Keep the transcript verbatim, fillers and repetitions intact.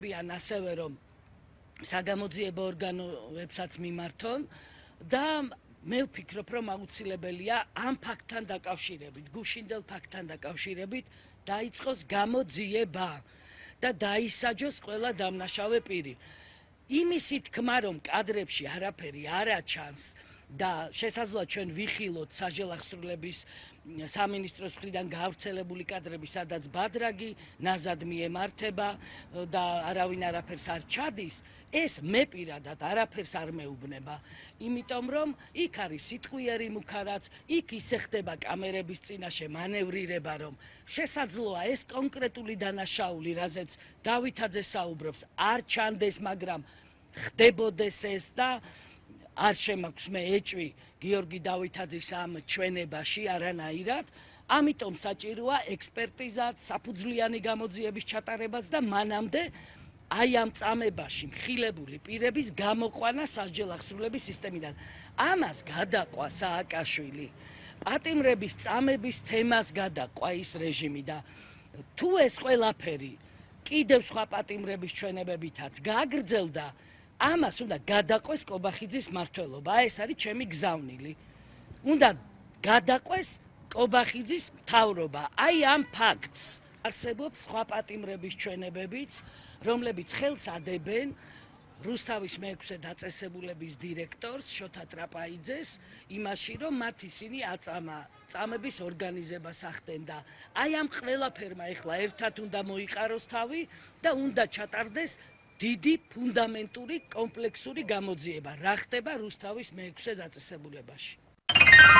ვიან ასევე რომ საგამოძიებო ორგანოებსაც მიმართონ და მე ვფიქრობ რომ აუცილებელია ამ ფაქტთან დაკავშირებით, გუშინდელ ფაქტთან დაკავშირებით დაიწყოს გამოძიება და დაისაჯოს ყველა დამნაშავე პირი. იმისი თქმა რომ კადრებში არაფერი არ აჩანს და შესაძლოა ჩვენ ვიხილოთ საჯელახსრულების სამინისტროს მხრიდან გავრცელებული კადრები, სადაც ბადრაგი ნაზად მიემართება და არავინ არაფერს არ ჩადის, ეს მე პირადად არაფერს არ მეუბნება, იმიტომ რომ იქ არის სიტყვიერი მუქარაც, იქ ისე ხდება კამერების წინაშე მანევრირება, რომ შესაძლოა ეს კონკრეტული დანაშაული, რაზეც დავითაძე საუბრობს, არ ჩანდეს, მაგრამ ხდებოდეს ეს და არ შემაქვს მე ეჭვი გიორგი დავითაძის ამ ჩვენებაში არანაირად, ამიტომ საჭიროა ექსპერტიზაც, საფუძვლიანი გამოძიების ჩატარებაც და მანამდე აი ამ წამებაში მხილებული პირების გამოყვანა სასჯელახსრულების სისტემიდან. ამას გადაყვა სააკაშვილი, პატიმრების წამების თემას გადაყვა ის რეჟიმი და თუ ეს ყველაფერი კიდევ სხვა პატიმრების ჩვენებებითაც გაგრძელდა, ამას უნდა გადაყვეს კობახიძის მმართველობა, ეს არის ჩემი გზავნილი. უნდა გადაყვეს კობახიძის მთავრობა. აი ამ ფაქტს არსებობს სხვა პატიმრების ჩვენებებიც, რომლებიც ხელს ადებენ რუსთავის მეექვსე დაწესებულების დირექტორს შოთა ტრაპაიძეს იმაში, რომ მათ ისინი აწამა წამების ორგანიზებას ახდენ და აი ამ ყველაფერმა ეხლა ერთად უნდა მოიყაროს თავი და უნდა ჩატარდეს დიდი ფუნდამენტური კომპლექსური გამოძიება, რა ხდება რუსთავის მეექვსე დაწესებულებაში.